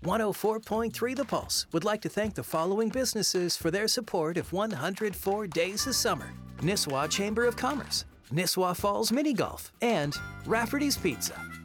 104.3 The Pulse would like to thank the following businesses for their support of 104 Days of Summer: Nisswa Chamber of Commerce, Nisswa Falls Mini Golf, and Rafferty's Pizza.